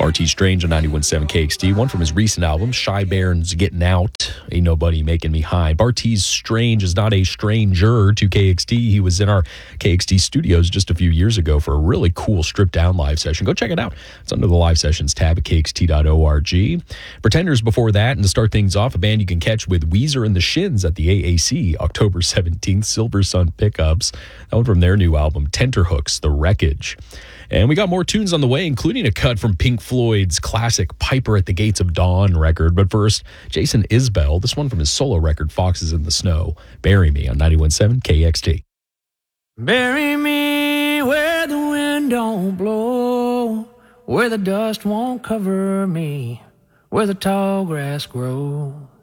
RT Strange on 91.7 KXT, one from his recent album, Shy Baron's Getting Out, Ain't Nobody Making Me High. Bartees Strange is not a stranger to KXT. He was in our KXT studios just a few years ago for a really cool stripped-down live session. Go check it out. It's under the Live Sessions tab at kxt.org. Pretenders before that, and to start things off, a band you can catch with Weezer and the Shins at the AAC, October 17th, Silver Sun Pickups. That one from their new album, Tenterhooks, The Wreckage. And we got more tunes on the way, including a cut from Pink Floyd's classic Piper at the Gates of Dawn record. But first, Jason Isbell, this one from his solo record, Foxes in the Snow. Bury Me on 91.7 KXT. Bury me where the wind don't blow, where the dust won't cover me, where the tall grass grows.